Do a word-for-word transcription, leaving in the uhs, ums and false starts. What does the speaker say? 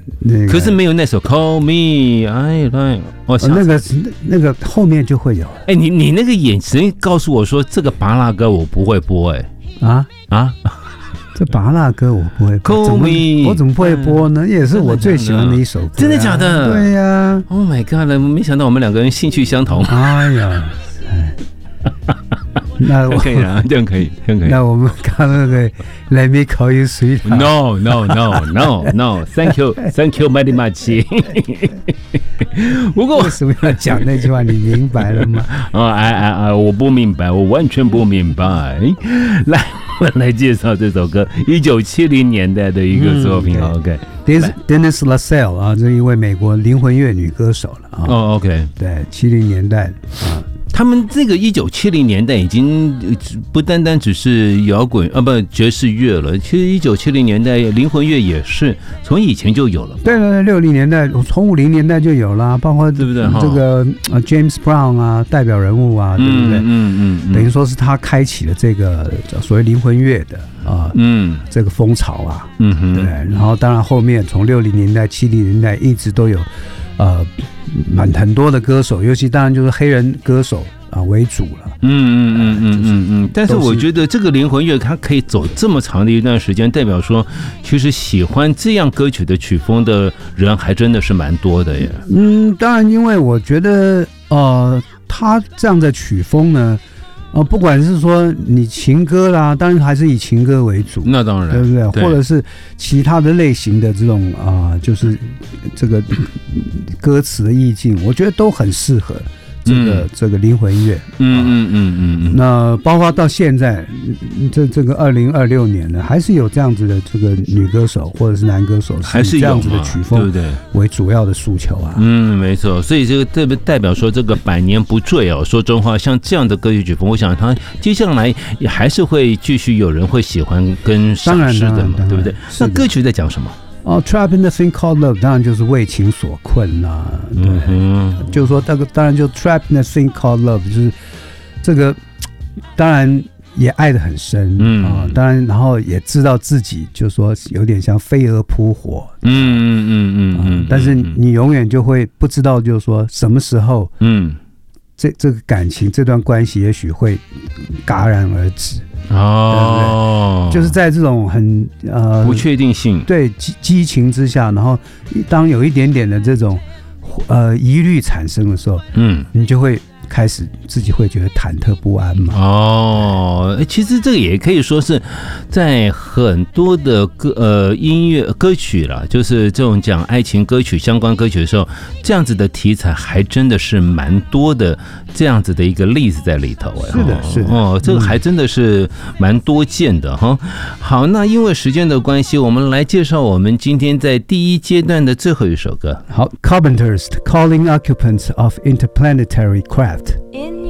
那个， 可是没有那首 Call Me， 哎来，我想、 哦、那个那个后面就会有。 哎，你你那个眼神告诉我说这个拔蜡歌我不会播，哎啊啊。 这拔蜡歌我不会播， Call 怎么 me 我怎么不会播呢？也是我最喜欢的一首歌、啊。 真的假的？ 对呀、啊。 Oh my god！ 没想到我们两个人兴趣相同。 哎呀，那我可以啊，这样可以，这样可以。 那我们刚那个 Let me call you sweetheart。 No no no no no Thank you Thank you very much 不过为什么要讲那句话？你明白了吗？ 啊哎哎哎，我不明白，我完全不明白。来，我们来介绍这首歌，一九七零年代的一个作品。嗯、OK， Dennis LaSalle 啊，这一位美国灵魂乐女歌手了啊。 哦 ，OK， 对，七零年代啊。 他们这个一九七零年代已经不单单只是摇滚啊，不爵士乐了。其实一九七零年代灵魂乐也是从以前就有了。 对对对，六零年代从五零年代就有了，包括对不对？ 这个 James Brown 啊，代表人物啊，对不对？ 嗯嗯 嗯， 等于说是他开启了这个所谓灵魂乐的啊，嗯，这个风潮啊，嗯哼，对。然后当然后面从六零年代、七零年代一直都有。呃，蛮很多的歌手，尤其当然就是黑人歌手啊为主了。 嗯嗯嗯嗯嗯嗯。但是我觉得这个灵魂乐它可以走这么长的一段时间，代表说，其实喜欢这样歌曲的曲风的人还真的是蛮多的耶。 嗯，当然，因为我觉得呃，他这样的曲风呢。哦，不管是说你情歌啦，当然还是以情歌为主， 那当然， 对不对？ 对， 或者是其他的类型的这种啊、呃，就是这个歌词的意境，我觉得都很适合这个、嗯、这个灵魂乐。 嗯嗯嗯嗯嗯。 那包括到现在，这这个二零二六年呢，还是有这样子的这个女歌手或者是男歌手， 还是这样子的曲风，对不对？为主要的诉求啊。 嗯，没错。所以这个代代表说这个百年不坠哦。说真话，像这样的歌曲曲风，我想他接下来也还是会继续有人会喜欢跟赏识的嘛，对不对？那歌曲在讲什么？ 哦 ，Trapped in the thing called love， 当然就是为情所困啦、啊。对，嗯、就是说这个当然就 Trapped in the thing called love， 就是这个当然也爱得很深，嗯啊、呃，当然然后也知道自己就是说有点像飞蛾扑火，嗯嗯嗯嗯嗯，但是你永远就会不知道就是说什么时候，嗯，这这个感情这段关系也许会戛然而止。哦，就是在这种很呃不确定性， 对激激情之下，然后当有一点点的这种呃疑虑产生的时候，嗯，你就会开始自己会觉得忐忑不安嘛。 哦，其实这个也可以说是在很多的歌呃音乐歌曲啦，就是这种讲爱情歌曲相关歌曲的时候，这样子的题材还真的是蛮多的，这样子的一个例子在里头。 是的，是的， 哦，这个还真的是蛮多见的哈。好，那因为时间的关系，我们来介绍我们今天在第一阶段的最后一首歌。 好 ，Carpenters Calling Occupants of Interplanetary Craft。In